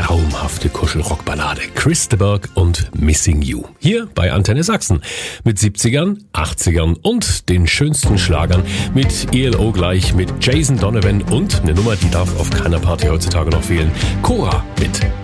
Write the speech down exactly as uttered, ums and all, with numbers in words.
traumhafte Kuschelrockballade. Chris de Burgh und Missing You. Hier bei Antenne Sachsen. Mit siebzigern, achtzigern und den schönsten Schlagern. Mit E L O gleich, mit Jason Donovan und eine Nummer, die darf auf keiner Party heutzutage noch fehlen. Cora mit